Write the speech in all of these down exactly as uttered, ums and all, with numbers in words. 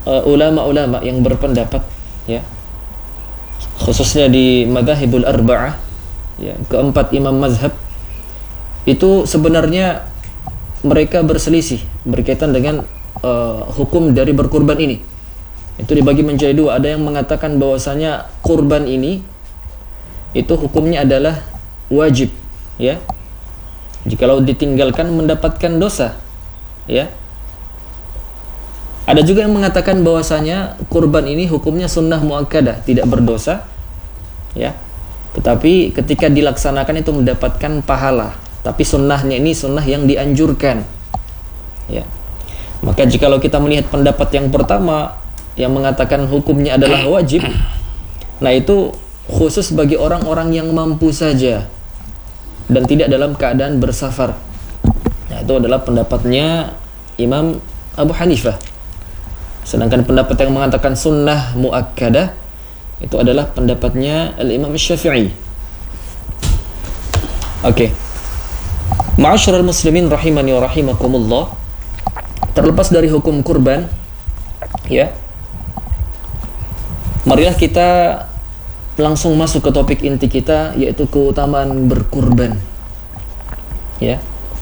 uh, ulama-ulama yang berpendapat, ya, khususnya di madzhabul arba'ah, ya, keempat imam mazhab, itu sebenarnya mereka berselisih berkaitan dengan uh, hukum dari berkurban ini. Itu dibagi menjadi dua. Ada yang mengatakan bahwasanya kurban ini itu hukumnya adalah wajib, ya, jikalau ditinggalkan mendapatkan dosa, ya. Ada juga yang mengatakan bahwasanya kurban ini hukumnya sunnah muakkadah, tidak berdosa, ya, tetapi ketika dilaksanakan itu mendapatkan pahala. Tapi sunnahnya ini sunnah yang dianjurkan, ya. Maka jikalau kita melihat pendapat yang pertama yang mengatakan hukumnya adalah wajib, nah itu khusus bagi orang-orang yang mampu saja dan tidak dalam keadaan bersafar. Nah, itu adalah pendapatnya Imam Abu Hanifah. Sedangkan pendapat yang mengatakan sunnah muakkadah itu adalah pendapatnya Al-Imam Syafi'i. Oke. Okay. Ma'asyiral muslimin rahimani wa rahimakumullah. Terlepas dari hukum kurban, ya, marilah kita langsung masuk ke topik inti kita, yaitu keutamaan berkurban, ya.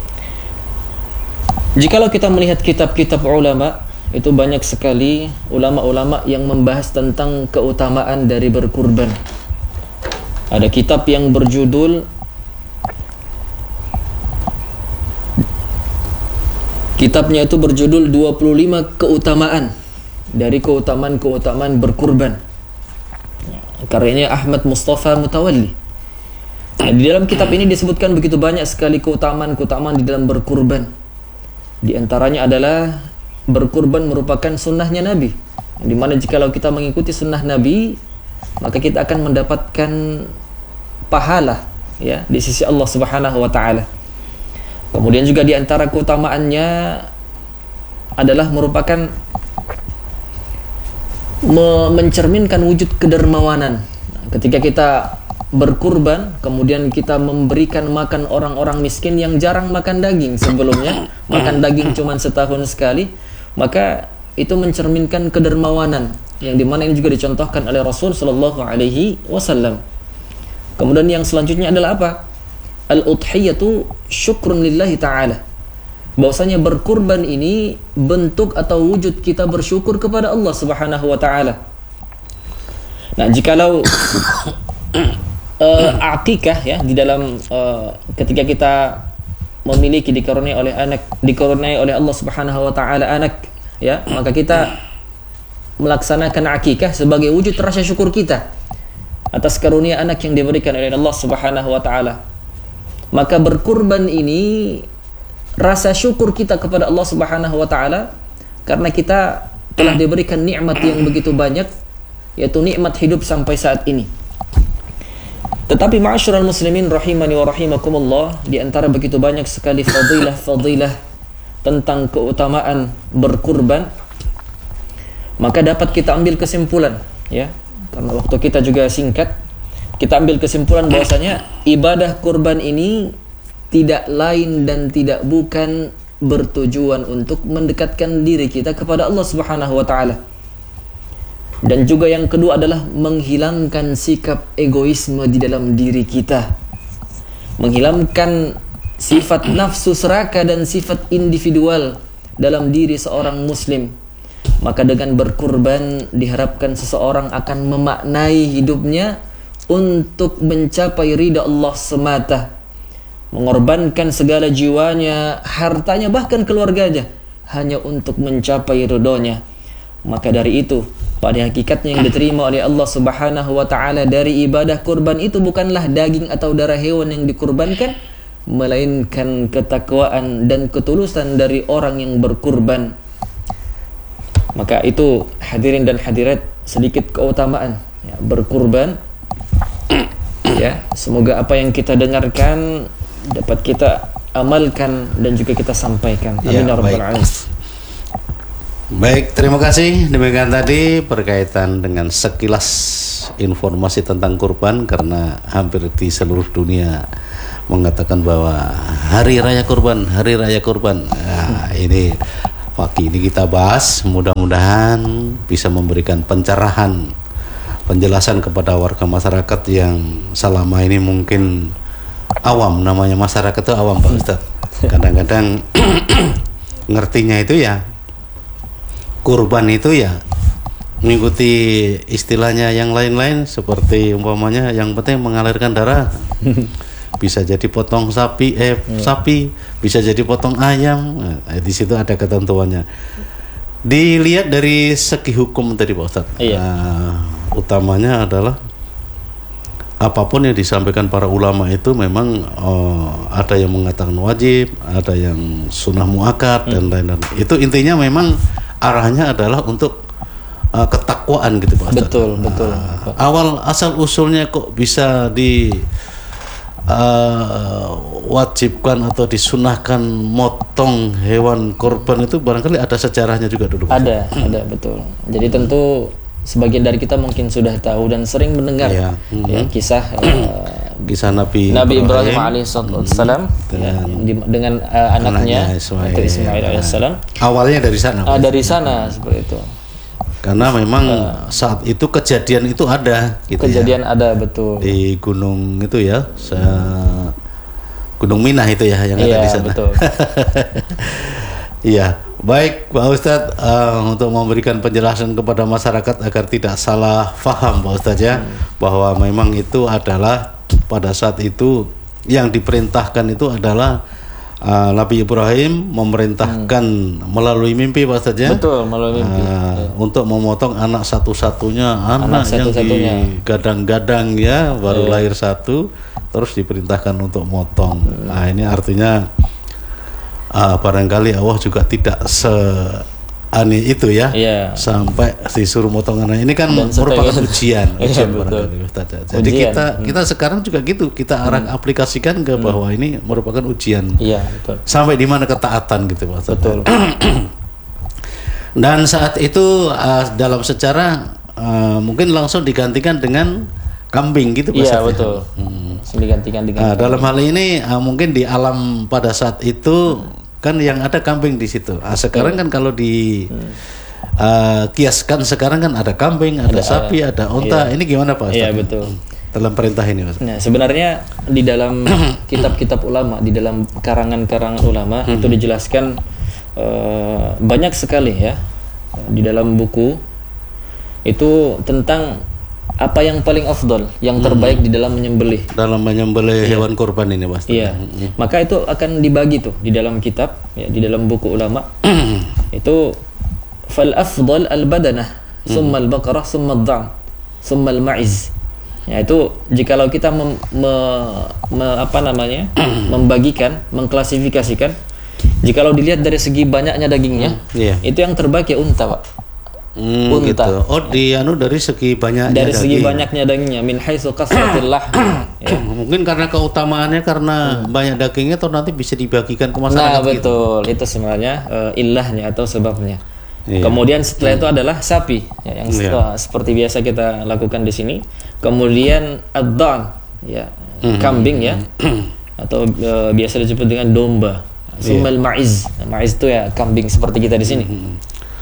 Jikalau kita melihat kitab-kitab ulama, itu banyak sekali ulama-ulama yang membahas tentang keutamaan dari berkurban. Ada kitab yang berjudul Kitabnya itu berjudul dua puluh lima keutamaan dari keutamaan-keutamaan berkurban. Karyanya Ahmad Mustafa Mutawalli. Nah, di dalam kitab ini disebutkan begitu banyak sekali keutamaan-keutamaan di dalam berkurban. Di antaranya adalah berkurban merupakan sunnahnya Nabi, di mana jikalau kita mengikuti sunnah Nabi, maka kita akan mendapatkan pahala, ya, di sisi Allah Subhanahu wa taala. Kemudian juga di antara keutamaannya adalah merupakan me- mencerminkan wujud kedermawanan. Nah, ketika kita berkurban, kemudian kita memberikan makan orang-orang miskin yang jarang makan daging sebelumnya, makan daging cuma setahun sekali, maka itu mencerminkan kedermawanan, yang dimana ini juga dicontohkan oleh Rasul Sallallahu Alaihi Wasallam. Kemudian yang selanjutnya adalah apa? Al-udhiyatu syukrun lillahi ta'ala. Bahwasanya berkurban ini bentuk atau wujud kita bersyukur kepada Allah Subhanahu wa taala. Nah, jikalau uh, akikah, ya, di dalam uh, ketika kita memiliki dikaruniai oleh anak, dikaruniai oleh Allah Subhanahu wa taala anak, ya, maka kita melaksanakan akikah sebagai wujud rasa syukur kita atas karunia anak yang diberikan oleh Allah Subhanahu wa taala. Maka berkurban ini rasa syukur kita kepada Allah Subhanahu wa taala karena kita telah diberikan nikmat yang begitu banyak, yaitu nikmat hidup sampai saat ini. Tetapi ma'asyiral muslimin rahimani wa rahimakumullah, di antara begitu banyak sekali fadilah-fadilah tentang keutamaan berkurban, maka dapat kita ambil kesimpulan, ya, karena waktu kita juga singkat, kita ambil kesimpulan bahwasanya ibadah kurban ini tidak lain dan tidak bukan bertujuan untuk mendekatkan diri kita kepada Allah Subhanahu wa taala. Dan juga yang kedua adalah menghilangkan sikap egoisme di dalam diri kita, menghilangkan sifat nafsu seraka dan sifat individual dalam diri seorang muslim. Maka dengan berkurban diharapkan seseorang akan memaknai hidupnya untuk mencapai ridha Allah semata, mengorbankan segala jiwanya, hartanya, bahkan keluarganya hanya untuk mencapai ridhonya. Maka dari itu, pada hakikatnya yang diterima oleh Allah Subhanahu wa taala dari ibadah kurban itu bukanlah daging atau darah hewan yang dikurbankan, melainkan ketakwaan dan ketulusan dari orang yang berkurban. Maka itu, hadirin dan hadirat, sedikit keutamaan, ya, berkurban. Ya, semoga apa yang kita dengarkan dapat kita amalkan dan juga kita sampaikan. Amin ya rabbal alamin. Baik, terima kasih. Demikian tadi berkaitan dengan sekilas informasi tentang kurban, karena hampir di seluruh dunia mengatakan bahwa hari raya kurban, hari raya kurban. Nah, ini pagi ini kita bahas, mudah-mudahan bisa memberikan pencerahan, penjelasan kepada warga masyarakat yang selama ini mungkin awam. Namanya masyarakat itu awam Pak Ustadz. Kadang-kadang ngertinya itu ya kurban itu ya mengikuti istilahnya yang lain-lain, seperti umpamanya yang penting mengalirkan darah. Bisa jadi potong sapi, eh hmm. sapi, bisa jadi potong ayam. Nah, di situ ada ketentuannya. Dilihat dari segi hukum tadi Pak Ustadz. Iya. Nah, utamanya adalah apapun yang disampaikan para ulama itu memang oh, ada yang mengatakan wajib, ada yang sunnah muakkad hmm. dan lain-lain. Itu intinya memang arahnya adalah untuk uh, ketakwaan gitu Pak Ustadz. Betul, betul. Nah, awal asal usulnya kok bisa di uh, wajibkan atau disunahkan motong hewan korban itu barangkali ada sejarahnya juga dulu. Ada, ada betul. Jadi hmm. tentu sebagian dari kita mungkin sudah tahu dan sering mendengar ya, mm-hmm. ya kisah uh, kisah Nabi Nabi Ibrahim, Ibrahim alaihissalam mm-hmm. dengan, ya, dengan uh, anaknya, anaknya Ismail, Ismail alaihissalam. Awalnya dari sana. Uh, dari sana seperti itu. Karena memang uh, saat itu kejadian itu ada. Gitu kejadian ya. ada betul. Di gunung itu ya, se- Gunung Minah itu ya yang iya, ada di sana. Betul. Iya. Baik Pak Ustadz, uh, untuk memberikan penjelasan kepada masyarakat agar tidak salah faham Pak Ustadz ya, hmm. bahwa memang itu adalah pada saat itu yang diperintahkan itu adalah uh, Nabi Ibrahim memerintahkan hmm. melalui mimpi Pak Ustadz ya. Betul, melalui mimpi. Uh, ya. Untuk memotong anak satu-satunya, anak, anak satu-satunya. yang digadang-gadang ya, baru yeah. lahir satu, terus diperintahkan untuk motong. Hmm. Nah ini artinya Uh, barangkali Allah juga tidak seaneh itu ya, yeah. sampai disuruh motong anak. Ini kan dan merupakan ujian, ujian yeah, barangkali Ustaz. Jadi ujian. kita kita hmm. sekarang juga gitu, kita arah hmm. aplikasikan ke bahwa hmm. ini merupakan ujian. Yeah, betul. Sampai di mana ketaatan gitu Pak Ustaz. Betul. Dan saat itu uh, dalam sejarah uh, mungkin langsung digantikan dengan kambing gitu Pak. Iya betul. Hmm. Digantikan dengan. Nah, dalam hal ini uh, mungkin di alam pada saat itu hmm. kan yang ada kambing di situ. Nah, sekarang kan kalau di hmm. uh, kiaskan sekarang kan ada kambing, ada, ada sapi, ada unta. Iya. Ini gimana Pak Ustaz? Iya betul. Dalam perintah ini Pak. Nah, sebenarnya di dalam kitab-kitab ulama, di dalam karangan-karangan ulama hmm. itu dijelaskan uh, banyak sekali ya di dalam buku itu tentang apa yang paling afdal, yang terbaik hmm. di dalam menyembelih. Dalam menyembelih yeah. hewan kurban ini pasti. Iya. Yeah. Hmm. Maka itu akan dibagi tuh di dalam kitab, ya, di dalam buku ulama. Itu fal afdal al badanah, summa al baqarah, summa ad-dha'n, summa al ma'iz. Ya itu jikalau kita mem, me, me, apa namanya? membagikan, mengklasifikasikan, jikalau dilihat dari segi banyaknya dagingnya, hmm. yeah. itu yang terbaik ya unta, Pak. Hmm, unta. Gitu. Oh, di anu dari segi banyaknya dari daging. segi banyaknya dagingnya min haitsu kasratil lahm. Ya. Mungkin karena keutamaannya karena hmm. banyak dagingnya atau nanti bisa dibagikan ke masyarakat. Nah, betul. Gitu. Itu sebenarnya uh, ilahnya atau sebabnya. Iya. Kemudian setelah hmm. itu adalah sapi ya, yang setelah, seperti biasa kita lakukan di sini. Kemudian ad-dha'n ya, hmm. kambing ya. atau uh, biasa disebut dengan domba. Summal yeah. ma'iz. Nah, ma'iz itu ya kambing seperti kita di sini. Hmm.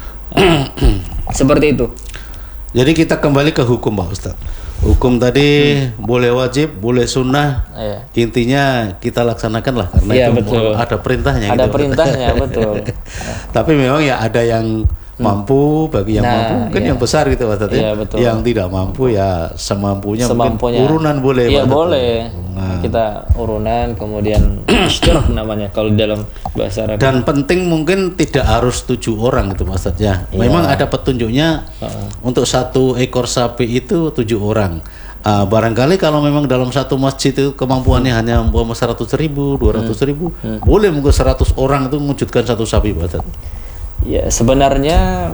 Seperti itu. Jadi kita kembali ke hukum Pak Ustaz. Hukum tadi hmm. boleh wajib, boleh sunnah. Iya. Intinya kita laksanakan lah karena iya, itu betul. ada perintahnya. Ada gitu, perintahnya betul. Tapi memang ya ada yang mampu, bagi yang nah, mampu mungkin iya. yang besar gitu Pak Ustaz. Iya, betul. Yang tidak mampu ya semampunya, semampunya. Mungkin urunan boleh. Iya boleh. Nah. Kita urunan kemudian ishtirak namanya kalau di dalam bahasa Arab. Dan penting mungkin tidak harus tujuh orang itu Pak Ustaz ya. Memang iya. ada petunjuknya uh-uh. untuk satu ekor sapi itu tujuh orang. Uh, barangkali kalau memang dalam satu masjid itu kemampuannya hmm. hanya umpama seratus ribu, dua ratus ribu, hmm. Hmm. boleh mungkin seratus orang itu mewujudkan satu sapi Pak Ustaz. Ya sebenarnya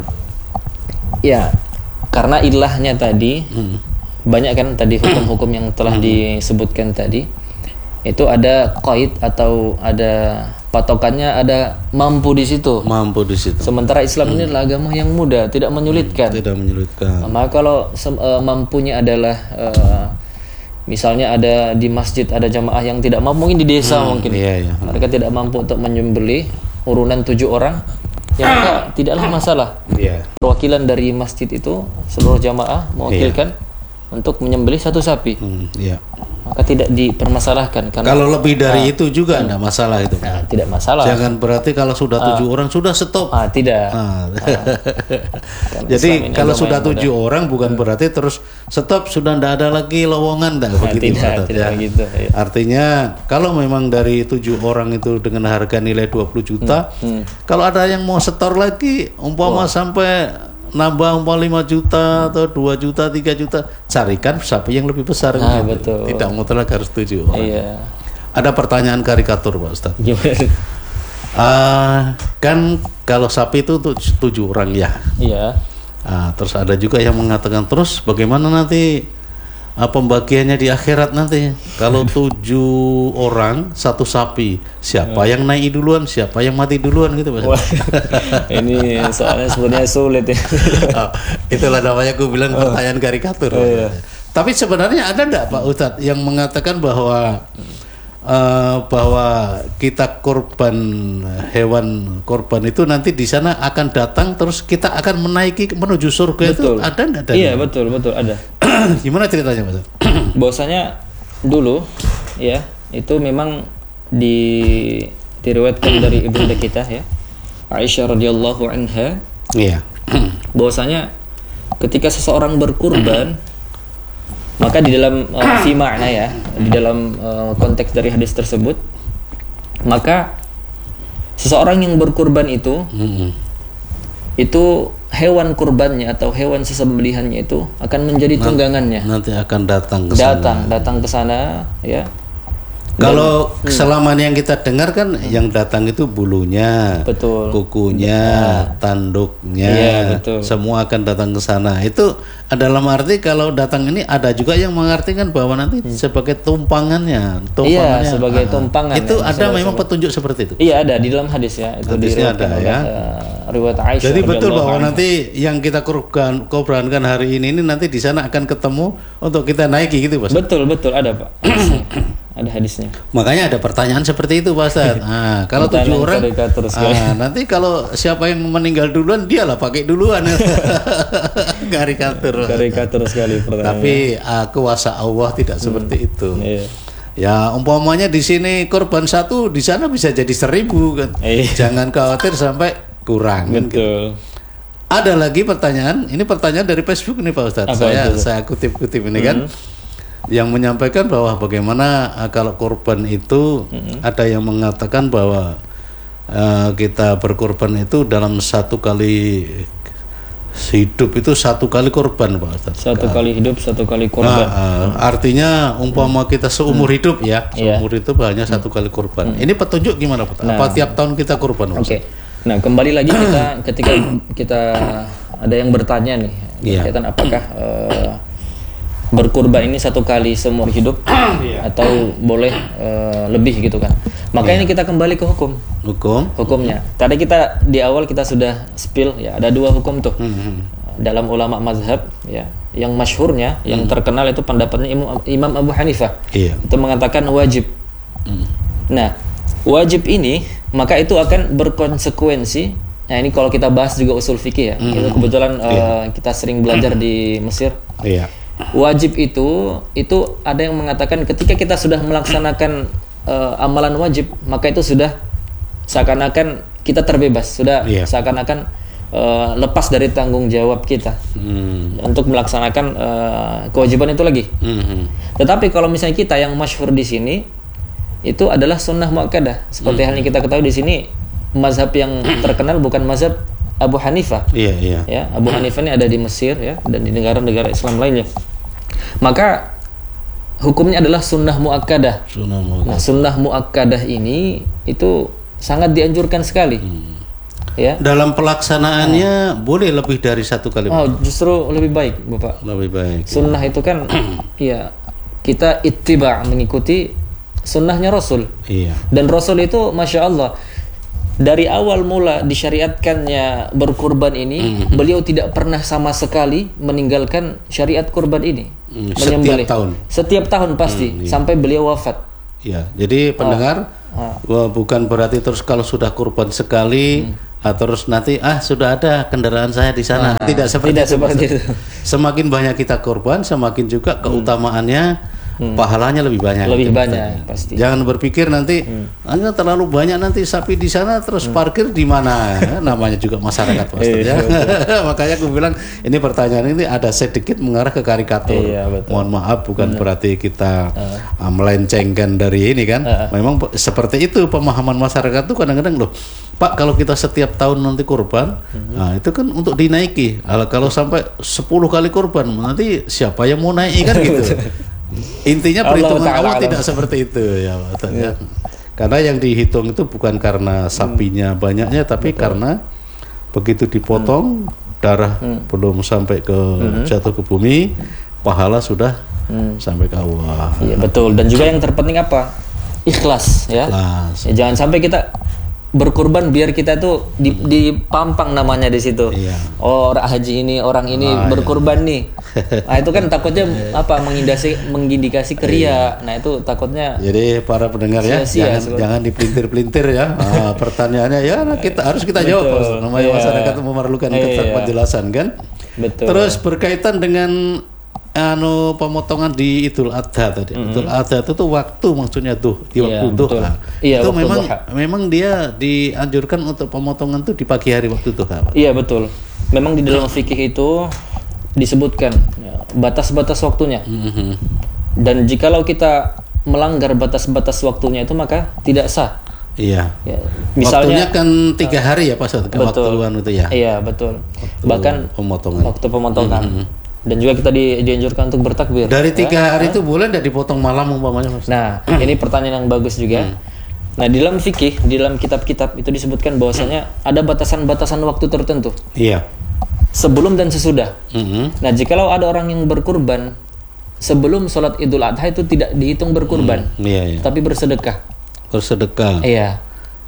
ya karena ilahnya tadi hmm. banyak kan tadi hukum-hukum yang telah hmm. disebutkan tadi itu ada qaid atau ada patokannya, ada mampu di situ. Mampu di situ. Sementara Islam hmm. ini adalah agama yang mudah, tidak menyulitkan. Hmm, tidak menyulitkan. Maka kalau uh, mampunya adalah uh, misalnya ada di masjid ada jamaah yang tidak mampu, mungkin di desa hmm, mungkin iya, iya. mereka tidak mampu untuk menyembelih urunan tujuh orang. ya maka tidaklah masalah. Iya. Perwakilan dari masjid itu seluruh jamaah mewakilkan untuk menyembelih satu sapi. Hmm, iya. Maka tidak dipermasalahkan karena Kalau lebih dari ah, itu juga enggak masalah itu. nah, tidak masalah. Jangan berarti kalau sudah tujuh orang sudah stop. Ah, tidak. Ah. Karena Islam Jadi ini kalau agama sudah yang tujuh mudah. orang bukan berarti terus stop, sudah tidak ada lagi lowongan, enggak Nah, begitu tidak, Ustaz, tidak ya. begitu. Ya. Artinya kalau memang dari tujuh orang itu dengan harga nilai dua puluh juta, hmm. kalau ada yang mau setor lagi umpama sampai nambah umpama lima juta atau dua juta, tiga juta, carikan sapi yang lebih besar. Nah, gitu. betul. Tidak mutlak harus tujuh orang. Iya. Ada pertanyaan karikatur Pak Ustaz. Gimana? Uh, kan kalau sapi itu tuh tujuh orang ya. Iya. Uh, terus ada juga yang mengatakan terus bagaimana nanti uh, pembagiannya di akhirat nanti. Kalau tujuh orang satu sapi, siapa yang naik duluan, siapa yang mati duluan gitu Pak. Wah, ini soalnya sebenarnya sulit ya. Oh, itulah namanya aku bilang pertanyaan karikatur. Oh, iya. Tapi sebenarnya ada enggak Pak Ustadz yang mengatakan bahwa Uh, bahwa kita korban hewan korban itu nanti di sana akan datang terus kita akan menaiki menuju surga. Betul. Itu ada enggak? Iya, betul, betul ada. Gimana ceritanya Mas? Bahwasanya dulu ya, itu memang di diriwayatkan dari ibunda kita ya, Aisyah radhiyallahu anha. Iya. Bahwasanya ketika seseorang berkurban, maka di dalam uh, fi makna ya, di dalam uh, konteks dari hadis tersebut, maka seseorang yang berkurban itu mm-hmm. itu hewan kurbannya atau hewan sesembelihannya itu akan menjadi tunggangannya. Nanti akan datang ke sana. Datang, datang ke sana ya. Kalau Dan, selama yang kita dengar kan hmm. yang datang itu bulunya, betul. kukunya, ya. tanduknya, ya, betul. Semua akan datang ke sana. Itu dalam arti kalau datang ini ada juga yang mengartikan bahwa nanti hmm. sebagai tumpangannya, tumpangannya. Iya, sebagai ah, tumpangan. Itu ya, ada memang sebab. petunjuk seperti itu. Iya, ada di dalam hadis ya. Itu Hadisnya ada oleh, ya. Uh, riwayat Aisyah. Jadi betul bahwa anha. nanti yang kita korban, korbankan hari ini ini nanti di sana akan ketemu untuk kita naiki gitu, Pak. Betul, betul ada, Pak. Ada hadisnya. Makanya ada pertanyaan seperti itu, Pak Ustaz. Nah, kalau tujuh orang, ah, nanti kalau siapa yang meninggal duluan, dialah pakai duluan. Karikatur. Karikatur sekali pertanyaan. Tapi uh, kuasa Allah tidak hmm. seperti itu. Iya. Ya umpamanya di sini korban satu, di sana bisa jadi seribu kan. Iya. Jangan khawatir sampai kurang. Betul. Kan, gitu. Ada lagi pertanyaan. Ini pertanyaan dari Facebook nih Pak Ustadz. Apa saya itu? saya kutip-kutip ini hmm. kan. Yang menyampaikan bahwa bagaimana uh, kalau korban itu mm-hmm. ada yang mengatakan bahwa uh, kita berkorban itu dalam satu kali hidup itu satu kali korban Pak Ustaz. Satu uh, kali hidup satu kali korban. Nah, uh, artinya umpama kita seumur mm. hidup ya, seumur yeah. hidup hanya mm. satu kali korban. Mm. Ini petunjuk gimana Pak? Nah, apa tiap tahun kita korban? Oke. Okay. Nah kembali lagi kita ketika kita ada yang bertanya nih, yeah. berkaitan apakah uh, berkurban ini satu kali seumur hidup atau boleh uh, lebih gitu kan. Maka yeah. ini kita kembali ke hukum. Hukum. Hukumnya. Tadi kita di awal kita sudah spill ya, ada dua hukum tuh. Mm-hmm. Dalam ulama mazhab ya, yang masyhurnya, mm. yang terkenal itu pendapatnya Imam Abu Hanifah. Yeah. Itu mengatakan wajib. Mm. Nah, wajib ini maka itu akan berkonsekuensi. Nah, ini kalau kita bahas juga usul fikih ya. Mm. Itu kebetulan uh, yeah. kita sering belajar di Mesir. Iya. Yeah. Wajib itu itu ada yang mengatakan ketika kita sudah melaksanakan uh, amalan wajib, maka itu sudah seakan-akan kita terbebas, sudah yeah. seakan-akan uh, lepas dari tanggung jawab kita mm. untuk melaksanakan uh, kewajiban itu lagi. Mm-hmm. Tetapi kalau misalnya kita yang masyhur di sini itu adalah sunnah muakkadah, seperti mm. halnya kita ketahui di sini mazhab yang terkenal bukan mazhab Abu Hanifah. Iya, iya. Ya, Abu Hanifah ini ada di Mesir ya dan di negara-negara Islam lainnya. Maka hukumnya adalah sunnah muakkadah. Sunnah muakkadah. Nah, sunnah muakkadah ini itu sangat dianjurkan sekali. Hmm. Ya. Dalam pelaksanaannya nah. boleh lebih dari satu kali. Oh, justru lebih baik, Bapak. Lebih baik. Sunnah ya. itu kan ya kita ittiba, mengikuti sunnahnya Rasul. Iya. Dan Rasul itu Masya Allah dari awal mula disyariatkannya berkurban ini, mm-hmm. beliau tidak pernah sama sekali meninggalkan syariat kurban ini. Mm, menyembelih. Setiap tahun. Setiap tahun pasti, mm, iya. sampai beliau wafat. Ya, jadi pendengar, oh. Oh. bukan berarti terus kalau sudah kurban sekali, mm. ah, terus nanti ah sudah ada kendaraan saya di sana. Nah, tidak seperti tidak itu. seperti itu. Semakin banyak kita korban, semakin juga keutamaannya, hmm. pahalanya lebih banyak. Lebih gitu, banyak Ustaz. pasti. Jangan berpikir nanti hmm. Anda terlalu banyak nanti sapi di sana terus hmm. parkir di mana? Namanya juga masyarakat Pak Ustaz, ya. Makanya aku bilang ini pertanyaan ini ada sedikit mengarah ke karikatur. Iya, Mohon maaf bukan hmm. berarti kita uh. uh, melencengkan dari ini kan. Uh. Memang seperti itu pemahaman masyarakat tuh kadang-kadang loh. Pak, kalau kita setiap tahun nanti kurban, hmm. nah itu kan untuk dinaiki. Kalau sampai sepuluh kali kurban, nanti siapa yang mau naik kan gitu. Intinya perhitungan Allah, Allah tidak seperti itu ya, Pak. Ya. Karena yang dihitung itu bukan karena sapinya hmm. banyaknya, tapi betul. Karena begitu dipotong hmm. darah hmm. belum sampai ke hmm. jatuh ke bumi, pahala sudah hmm. sampai ke Allah. Iya betul. Dan juga yang terpenting apa? Ikhlas ya. Ikhlas. Ya, jangan sampai kita berkurban biar kita tuh dipampang namanya di situ. Iya. Oh, orang haji ini, orang ini ah, berkurban iya. nih. Nah, itu kan takutnya apa mengindikasi mengindikasi keria. Nah, itu takutnya. Jadi para pendengar ya, sia-sia, jangan sebelum. jangan dipelintir-pelintir ya. Ah, pertanyaannya ya kita harus kita jawab. Betul. Namanya iya. masyarakat memerlukan iya. penjelasan kan. Betul. Terus berkaitan dengan anu pemotongan di Idul Adha tadi. Mm-hmm. Idul Adha itu tuh waktu maksudnya tuh di waktu yeah, duha. Iya, itu memang duha. memang dia dianjurkan untuk pemotongan tuh di pagi hari waktu duha. Iya betul. Memang di dalam fikih itu disebutkan ya, batas-batas waktunya. Mm-hmm. Dan jikalau kita melanggar batas-batas waktunya itu maka tidak sah. Iya. Ya, misalnya waktunya kan tiga hari ya Pak Ustaz, waktuan itu ya. Iya betul. Waktu Bahkan pemotongan. Waktu pemotongan. Mm-hmm. Dan juga kita di, dianjurkan untuk bertakbir. Dari tiga ya? hari itu boleh tidak dipotong malam umpamanya Mas? Nah, ini pertanyaan yang bagus juga. Hmm. Nah, di dalam fikih, di dalam kitab-kitab itu disebutkan bahwasanya hmm. ada batasan-batasan waktu tertentu. Iya. Sebelum dan sesudah. Hmm. Nah, jikalau ada orang yang berkurban sebelum sholat Idul Adha itu tidak dihitung berkurban, hmm. iya, iya. tapi bersedekah. Bersedekah. Iya.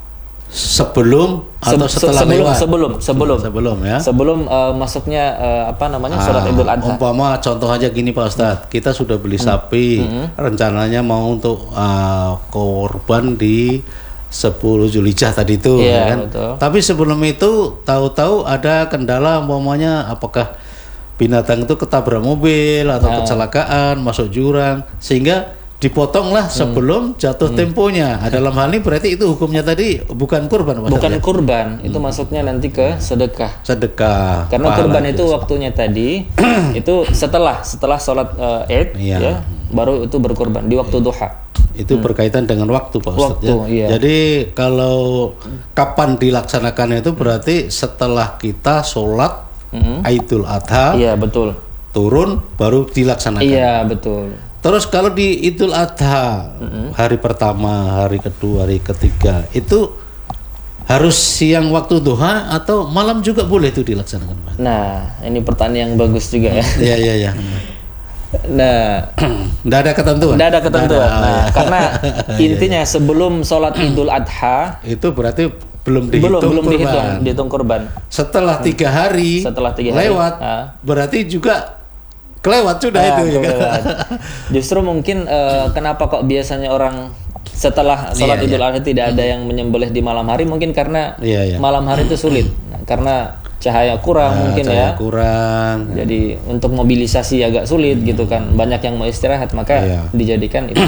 Sebelum atau Se- setelah sebelum, lewat? Sebelum, sebelum, sebelum ya. Sebelum uh, masuknya uh, apa namanya ah, sholat Idul Adha. Umpama contoh aja gini Pak Ustadz, hmm. kita sudah beli sapi, hmm. rencananya mau untuk uh, korban di sepuluh Zulhijjah tadi itu, yeah, ya kan? Betul. Tapi sebelum itu tahu-tahu ada kendala, umpamanya apakah binatang itu ketabrak mobil atau nah. kecelakaan, masuk jurang, sehingga dipotonglah sebelum hmm. jatuh hmm. temponya. Dalam hal ini berarti itu hukumnya tadi bukan kurban, Pak. Bukan ya? kurban, itu hmm. masuknya nanti ke sedekah. Sedekah. Karena kurban itu waktunya tadi itu setelah setelah sholat uh, Id, iya. ya, baru itu berkurban di waktu duha. Itu hmm. berkaitan dengan waktu, Pak Ustadz. Waktu, ya. iya. Jadi kalau kapan dilaksanakannya itu berarti setelah kita sholat hmm. Idul Adha. Iya betul. Turun baru dilaksanakan. Iya betul. Terus kalau di Idul Adha mm-hmm. hari pertama, hari kedua, hari ketiga itu harus siang waktu duha atau malam juga boleh itu dilaksanakan, Pak? Nah, ini pertanyaan yang bagus juga ya. Iya iya iya. Nah, tidak ada ketentuan. Tidak ada ketentuan. Ada, nah, ya. Karena intinya sebelum sholat Idul Adha itu berarti belum dihitung belum, belum kurban. dihitung, dihitung kurban. Setelah tiga hari, Setelah tiga hari lewat, nah. berarti juga kelewat sudah nah, itu ya. Justru mungkin uh, kenapa kok biasanya orang setelah sholat yeah, Idul Adha yeah. tidak ada yang menyembelih di malam hari, mungkin karena yeah, yeah. malam hari itu sulit nah, karena cahaya kurang nah, mungkin cahaya ya kurang. Jadi untuk mobilisasi agak sulit hmm. gitu kan, banyak yang mau istirahat maka yeah. dijadikan itu.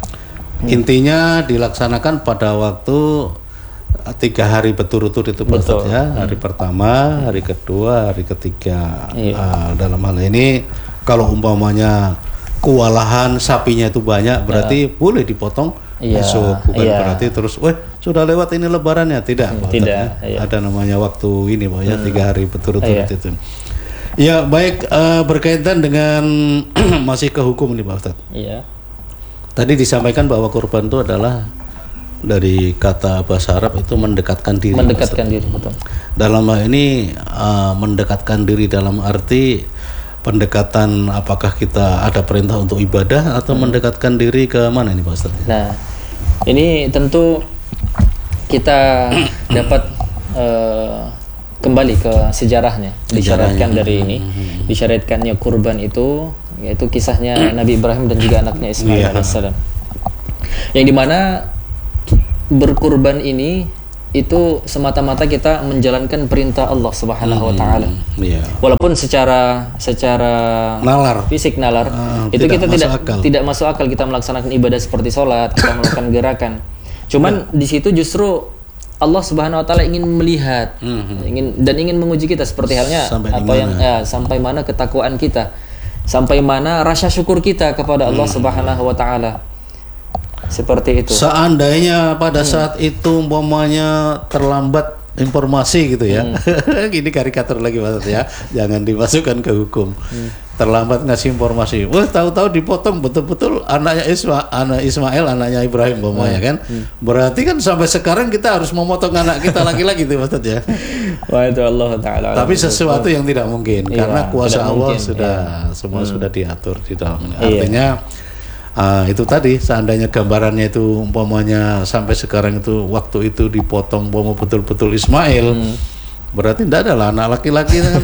Intinya dilaksanakan pada waktu tiga hari berturut-turut itu Betul. ya hari hmm. pertama, hari kedua, hari ketiga. Iya. Uh, dalam hal ini kalau umpamanya kewalahan sapinya itu banyak berarti uh. boleh dipotong iya. besok, bukan iya. berarti terus, weh sudah lewat ini lebarannya, tidak. Tidak. Ya. Iya. Ada namanya waktu ini Pak ya hmm. tiga hari berturut-turut iya. itu. Ya baik, uh, berkaitan dengan masih ke hukum ini Pak Ustadz. Iya. Tadi disampaikan bahwa kurban itu adalah dari kata bahasa Arab itu mendekatkan diri. Mendekatkan diri, betul. Dalam hal ini uh, mendekatkan diri dalam arti pendekatan apakah kita ada perintah untuk ibadah atau hmm. mendekatkan diri ke mana ini Pak Ustaz? Nah, ini tentu kita dapat uh, kembali ke sejarahnya. Disyariatkan dari ini, hmm. disyariatkannya kurban itu yaitu kisahnya Nabi Ibrahim dan juga anaknya Ismail yeah. alaihissalam. Yang dimana berkurban ini itu semata-mata kita menjalankan perintah Allah Subhanahu wa taala. Hmm, iya. Walaupun secara secara nalar fisik nalar uh, itu tidak kita masuk tidak akal. tidak masuk akal kita melaksanakan ibadah seperti sholat, kita melakukan gerakan. Cuman di situ justru Allah Subhanahu wa taala ingin melihat, hmm. ingin dan ingin menguji kita seperti halnya sampai apa yang ya, sampai mana ketakwaan kita, sampai mana rasa syukur kita kepada Allah hmm. Subhanahu wa taala. Seperti itu. Seandainya pada hmm. saat itu umpamanya terlambat informasi gitu ya. Hmm. Gini karikatur lagi maksudnya, jangan dimasukkan ke hukum. Hmm. Terlambat ngasih informasi. Wah, tahu-tahu dipotong betul-betul anaknya Isma, anak Ismail, anaknya Ibrahim umpamanya hmm. kan. Hmm. Berarti kan sampai sekarang kita harus memotong anak kita lagi-lagi itu maksudnya. Wah, itu Allah taala. Tapi sesuatu yang tidak mungkin iya, karena kuasa Allah mungkin. Sudah iya. semua hmm. sudah diatur di dalamnya. Artinya iya. Uh, itu tadi seandainya gambarannya itu umpamanya sampai sekarang itu waktu itu dipotong umpama betul-betul Ismail hmm. berarti tidak ada lah anak laki-laki kan.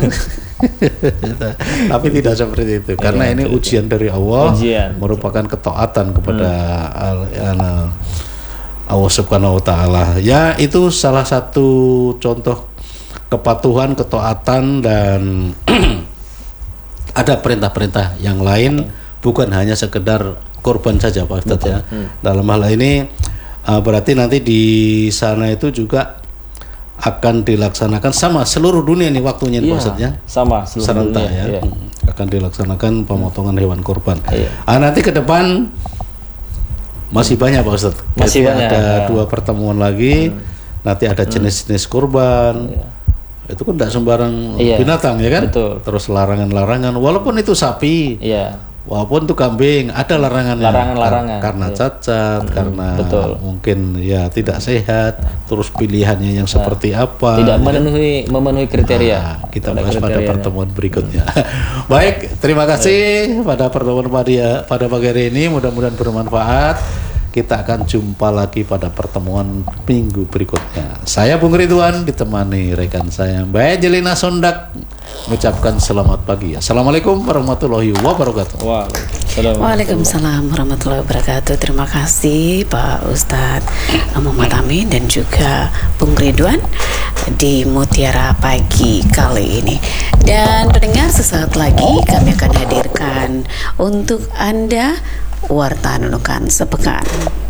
Tapi tidak seperti itu karena iya, ini itu, ujian dari Allah ujian. Merupakan ketaatan kepada hmm. Allah Subhanahu wa taala. Ya itu salah satu contoh kepatuhan, ketaatan dan ada perintah-perintah yang lain hmm. bukan hanya sekedar korban saja Pak Ustadz ya. Hmm. Dalam hal ini uh, berarti nanti di sana itu juga akan dilaksanakan sama seluruh dunia nih waktunya nih Pak Ustadz ya. Sama seluruh serentak dunia, ya. Iya. Hmm. Akan dilaksanakan pemotongan hewan kurban. Iya. Ah, nanti ke depan masih banyak Pak Ustadz. Masih banyak. Ada ya. dua pertemuan lagi. Hmm. Nanti ada jenis-jenis kurban. Iya. Itu kan tidak sembarang iya. binatang ya kan. Betul. Terus larangan-larangan walaupun itu sapi. Iya. Walaupun itu kambing ada larangannya, larangan-larangan karena iya. cacat, hmm, karena betul. Mungkin ya tidak sehat, terus pilihannya yang nah, seperti apa, tidak memenuhi ya. memenuhi kriteria. Nah, kita bahas pada pertemuan berikutnya. Hmm. Baik, terima kasih Baik. pada pertemuan pada pada pagi hari ini, mudah-mudahan bermanfaat. Kita akan jumpa lagi pada pertemuan minggu berikutnya. Saya Bung Ridwan ditemani rekan saya Mbak Jelina Sondak mengucapkan selamat pagi. Assalamualaikum warahmatullahi wabarakatuh. Waalaikumsalam. Waalaikumsalam warahmatullahi wabarakatuh. Terima kasih Pak Ustadz Muhammad Amin dan juga Bung Ridwan di Mutiara Pagi kali ini. Dan pendengar, sesaat lagi kami akan hadirkan untuk Anda Warta Nunukan Sepekan.